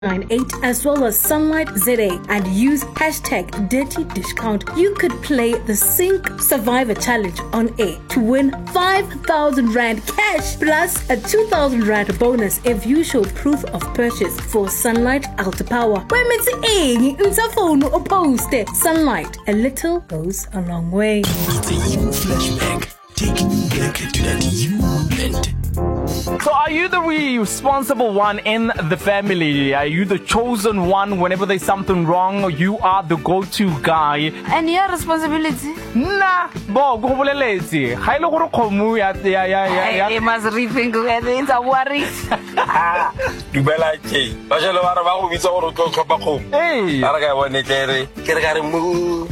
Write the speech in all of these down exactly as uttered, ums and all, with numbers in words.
eight as well as Sunlight Z A and use hashtag Dirty Discount. You could play the Sync Survivor Challenge on air to win five thousand Rand cash plus a two thousand Rand bonus if you show proof of purchase for Sunlight Ultra Power. When it's in the phone or post it. Sunlight, a little goes a long way. It's a you flashback, taking you back to that you moment. So are you the responsible one in the family? Are you the chosen one whenever there's something wrong? You are the go-to guy. And your responsibility? Nah, bo go boleletse. Ha ile gore khomu ya ya ya ya. I must rethink it's a worry. Dumela tje. Ba jelo ba re ba go bitsa gore tlo tlhopa khomu. Hey. Ara ga bone tlere. Ke re ga re mu.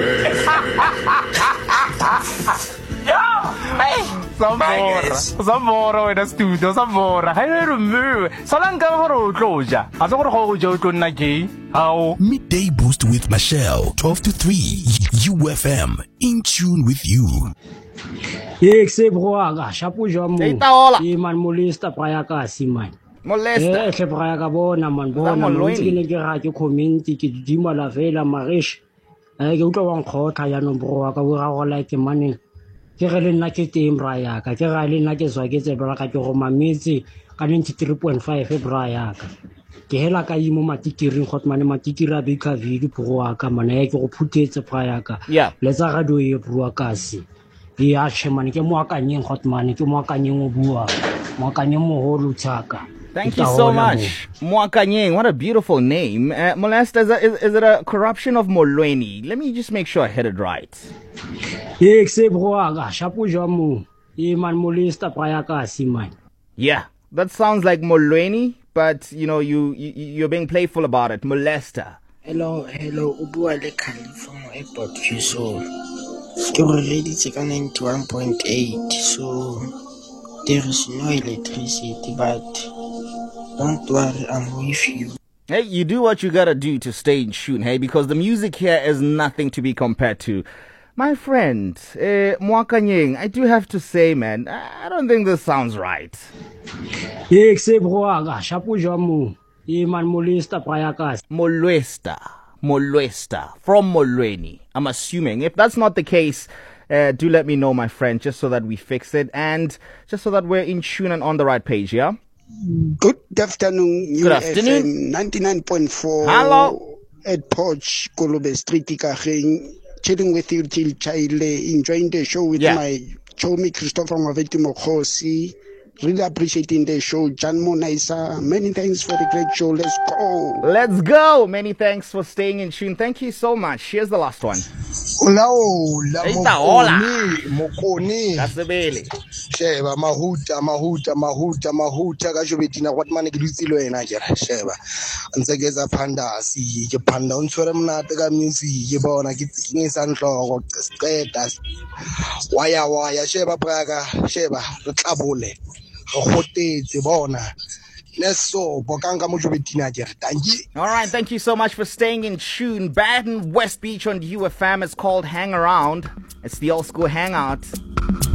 Hey, Zamora, Zamora in the studio, Zamora. I don't remember. Solanka for closure. I don't know how to nagi. How Midday Boost with Michelle, twelve to three, U F M, in tune with you. Ye se broaga, shapo jamu. Ye man molesta praya ka siman. Molesta. Eh, se praya ka bona man bona. Motse ne ke ra ke comment ke dima la vela marish. Eh, ke utlo wa nkgotla ya no broaga o ra go like money. Ke re le nna ke teng bra ya ka ke ga le nna ke zwa ke tse bra ka ke go mametse ka ninety-three point five bra ya ka ke hela ka imo matikiring khotmane matikira be ka video bro ka mana ya ke go phutetse bra ya ka le tsa radio e bro ka se e a shemane ke mo akanyeng khotmane ke mo akanyeng o bua mo akanyeng mo holo tsaka. Thank you so much. Mwakanyeng, what a beautiful name. Uh, Molesta, is, is, is it a corruption of Molweni? Let me just make sure I hit it right. Yeah, that sounds like Molweni, but you know, you, you, you're being playful about it. Molesta. Hello, hello, Ubua le Khali from Airport so you're already taken ninety-one point eight, so there is no electricity, but don't worry, I'm with you. Hey, you do what you gotta do to stay in tune, hey, because the music here is nothing to be compared to. My friend, uh, Mwakanyeng, I do have to say, man, I don't think this sounds right. Molesta, Molesta, from Molweni. I'm assuming. If that's not the case, uh, do let me know, my friend, just so that we fix it and just so that we're in tune and on the right page, yeah? Good afternoon. Good afternoon. ninety-nine point four. Hello. At Poch, Kolobe Street, Ikacheng. Chilling with you till Chile, enjoying the show with yeah. my Chomi Christopher Maveti Mokhosi. Really appreciating the show. Jan Monaisa, many thanks for the great show. Let's go. Let's go. Many thanks for staying in tune. Thank you so much. Here's the last one. Hola, hola, Mokoni. That's the belly. Sheba, Mahuta, Mahuta, Mahuta, Mahuta, Gajobetina, what man Grisilo and Niger, Sheba. And Zegeza Panda, see, Japan, don't swear them not the music, Yabona, get the Santo, status. Waya, waya, Sheba Praga, Sheba, the Tabule. All right, thank you so much for staying in tune. Baden West Beach on U F M is called Hang Around. It's the old school hangout.